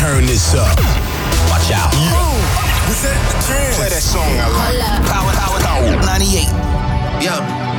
turn this up. Watch out. What's that? The trance. Play that song I like. Power 98. Yeah.